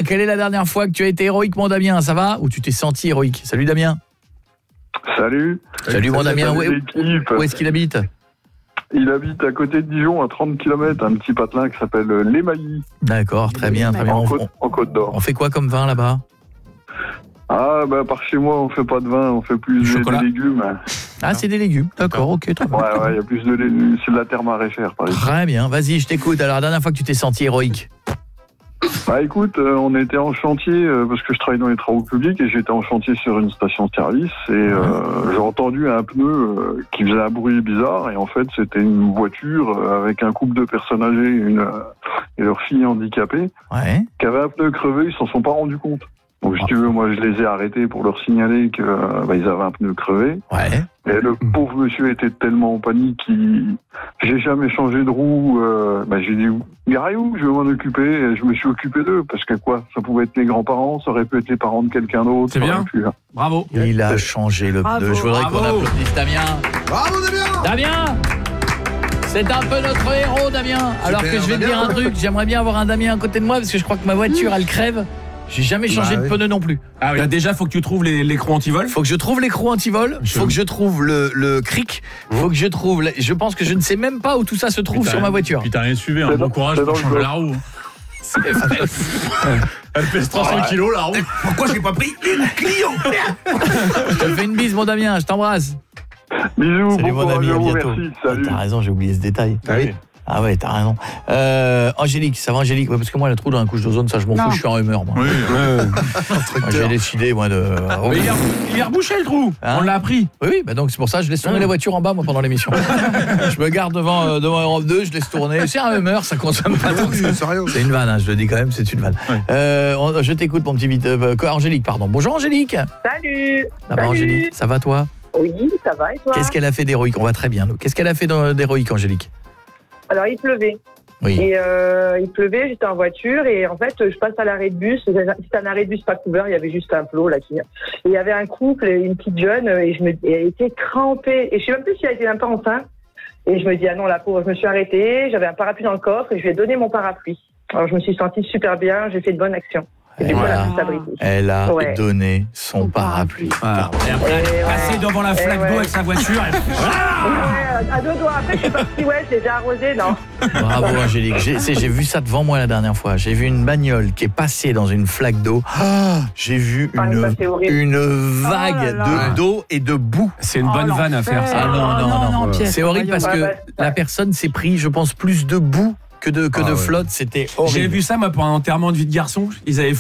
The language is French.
quelle est la dernière fois que tu as été héroïque, mon Damien? Ça va? Ou tu t'es senti héroïque? Salut Damien. Salut. Salut mon Damien. Où est-ce qu'il habite? Il habite à côté de Dijon, à 30 km, un petit patelin qui s'appelle l'Émailly. D'accord, très bien. En Côte d'Or. On fait quoi comme vin là-bas? Ah, par chez moi, on fait pas de vin, on fait plus des légumes. Ah, c'est des légumes, d'accord, ok. Très bien. Ouais, il y a plus de légumes, c'est de la terre maraîchère, par exemple. Très bien, vas-y, je t'écoute. Alors, la dernière fois que tu t'es senti héroïque? Écoute, on était en chantier, parce que je travaille dans les travaux publics, et j'étais en chantier sur une station-service, et j'ai entendu un pneu qui faisait un bruit bizarre, et en fait, c'était une voiture avec un couple de personnes âgées et leur fille handicapée, qui avait un pneu crevé, ils s'en sont pas rendus compte. Donc, si tu veux, moi, je les ai arrêtés pour leur signaler que ils avaient un pneu crevé. Ouais. Et le pauvre monsieur était tellement en panique j'ai jamais changé de roue. J'ai dit, garez-vous, je vais m'en occuper. Et je me suis occupé d'eux, parce que ça pouvait être les grands-parents, ça aurait pu être les parents de quelqu'un d'autre. C'est bien. Bravo. Il a changé le pneu. Je voudrais qu'on applaudisse Damien. Bravo Damien. Damien, c'est un peu notre héros, Damien. Alors que je vais te dire un truc, j'aimerais bien avoir un Damien à côté de moi, parce que je crois que ma voiture, elle crève. J'ai jamais changé de pneu non plus. Ah oui. Déjà, faut que tu trouves l'écran anti-vol. Faut que je trouve l'écran anti-vol. Faut que je trouve le cric. Faut que je trouve. Je pense que je ne sais même pas où tout ça se trouve sur ma voiture. Puis t'as rien suivi, un bon courage pour changer la roue. Elle pèse 300 kilos la roue. Pourquoi je l'ai pas pris une Clio? Je te fais une bise, mon Damien. Je t'embrasse. Bisous. Salut mon ami, à bientôt. Merci, salut. T'as raison, j'ai oublié ce détail. Oui. Ah ouais, t'as raison. Angélique, ça va Angélique? Ouais, parce que moi, le trou dans la couche d'ozone, ça je m'en fous, je suis en humeur, moi. Oui. Moi, j'ai décidé, moi, de... Mais il est rebouché le trou. On l'a appris. Oui, donc c'est pour ça, je laisse tourner la voiture en bas, moi, pendant l'émission. Je me garde devant Europe 2, je laisse tourner. C'est un humeur, ça consomme pas tant que ça. C'est une vanne, je le dis quand même, c'est une vanne. Je t'écoute, mon petit vite. Angélique, pardon. Bonjour Angélique. Salut. Ça va Angélique? Ça va toi? Oui, ça va et toi? Qu'est-ce qu'elle a fait d'héroïque? On va très bien, nous. Qu'est-ce qu'elle a fait d'héroïque, Angélique? Alors, il pleuvait. Oui. Et il pleuvait, j'étais en voiture et en fait, je passe à l'arrêt de bus. C'était un arrêt de bus pas couvert, il y avait juste un plot là. Et il y avait un couple, une petite jeune, et elle était crampée. Et je sais même plus si elle était même pas enceinte. Et je me dis, ah non, la pauvre, je me suis arrêtée, j'avais un parapluie dans le coffre et je lui ai donné mon parapluie. Alors, je me suis sentie super bien, j'ai fait de bonnes actions. Elle a donné son parapluie. Et après, elle est passée devant la flaque d'eau avec sa voiture. À deux doigts. Après, je suis partie, j'ai déjà arrosé, non. Bravo Angélique. J'ai vu ça devant moi la dernière fois. J'ai vu une bagnole qui est passée dans une flaque d'eau. J'ai vu une vague d'eau et de boue. C'est une bonne vanne à faire, ça. Non. C'est horrible parce que la personne s'est pris, je pense, plus de boue que de flotte. C'était horrible. J'ai vu ça, moi, pour un enterrement de vie de garçon. Ils avaient